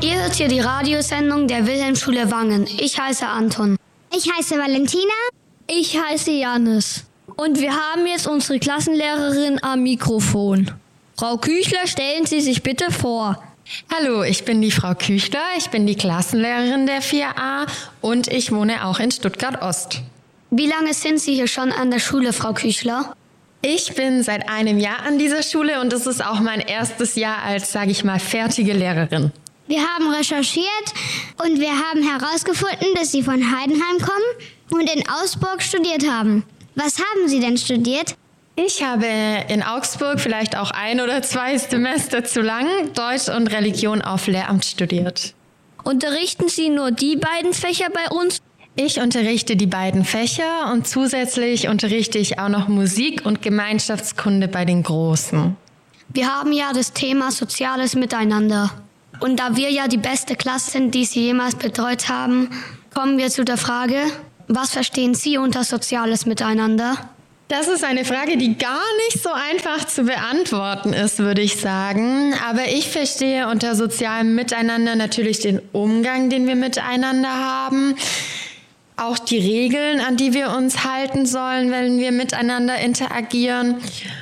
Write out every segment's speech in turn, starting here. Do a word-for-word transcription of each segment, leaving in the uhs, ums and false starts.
Ihr hört hier die Radiosendung der Wilhelmschule Wangen. Ich heiße Anton. Ich heiße Valentina. Ich heiße Jannis. Und wir haben jetzt unsere Klassenlehrerin am Mikrofon. Frau Küchler, stellen Sie sich bitte vor. Hallo, ich bin die Frau Küchler, ich bin die Klassenlehrerin der vier a und ich wohne auch in Stuttgart-Ost. Wie lange sind Sie hier schon an der Schule, Frau Küchler? Ich bin seit einem Jahr an dieser Schule und es ist auch mein erstes Jahr als, sage ich mal, fertige Lehrerin. Wir haben recherchiert und wir haben herausgefunden, dass Sie von Heidenheim kommen und in Augsburg studiert haben. Was haben Sie denn studiert? Ich habe in Augsburg vielleicht auch ein oder zwei Semester zu lang Deutsch und Religion auf Lehramt studiert. Unterrichten Sie nur die beiden Fächer bei uns? Ich unterrichte die beiden Fächer und zusätzlich unterrichte ich auch noch Musik und Gemeinschaftskunde bei den Großen. Wir haben ja das Thema soziales Miteinander. Und da wir ja die beste Klasse sind, die Sie jemals betreut haben, kommen wir zu der Frage, was verstehen Sie unter soziales Miteinander? Das ist eine Frage, die gar nicht so einfach zu beantworten ist, würde ich sagen. Aber ich verstehe unter sozialem Miteinander natürlich den Umgang, den wir miteinander haben. Auch die Regeln, an die wir uns halten sollen, wenn wir miteinander interagieren.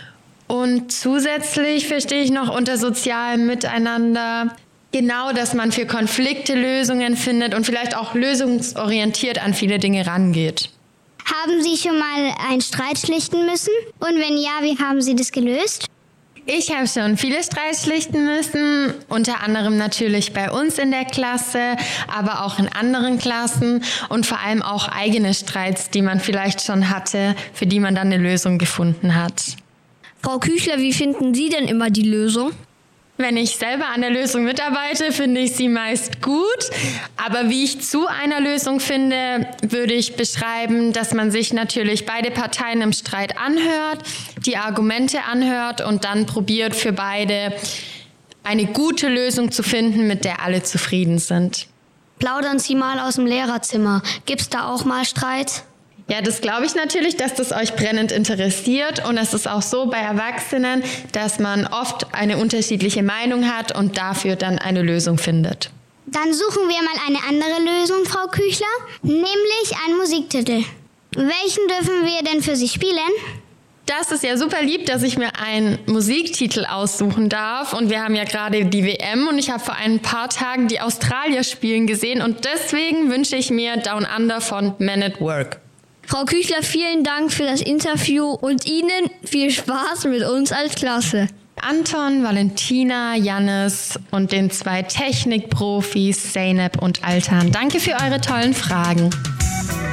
Und zusätzlich verstehe ich noch unter sozialem Miteinander genau, dass man für Konflikte Lösungen findet und vielleicht auch lösungsorientiert an viele Dinge rangeht. Haben Sie schon mal einen Streit schlichten müssen? Und wenn ja, wie haben Sie das gelöst? Ich habe schon viele Streits schlichten müssen, unter anderem natürlich bei uns in der Klasse, aber auch in anderen Klassen und vor allem auch eigene Streits, die man vielleicht schon hatte, für die man dann eine Lösung gefunden hat. Frau Küchler, wie finden Sie denn immer die Lösung? Wenn ich selber an der Lösung mitarbeite, finde ich sie meist gut. Aber wie ich zu einer Lösung finde, würde ich beschreiben, dass man sich natürlich beide Parteien im Streit anhört, die Argumente anhört und dann probiert für beide eine gute Lösung zu finden, mit der alle zufrieden sind. Plaudern Sie mal aus dem Lehrerzimmer. Gibt's da auch mal Streit? Ja, das glaube ich natürlich, dass das euch brennend interessiert und es ist auch so bei Erwachsenen, dass man oft eine unterschiedliche Meinung hat und dafür dann eine Lösung findet. Dann suchen wir mal eine andere Lösung, Frau Küchler, nämlich einen Musiktitel. Welchen dürfen wir denn für Sie spielen? Das ist ja super lieb, dass ich mir einen Musiktitel aussuchen darf und wir haben ja gerade die W M und ich habe vor ein paar Tagen die Australier spielen gesehen und deswegen wünsche ich mir Down Under von Men at Work. Frau Küchler, vielen Dank für das Interview und Ihnen viel Spaß mit uns als Klasse. Anton, Valentina, Jannis und den zwei Technikprofis Zeynep und Altan. Danke für eure tollen Fragen.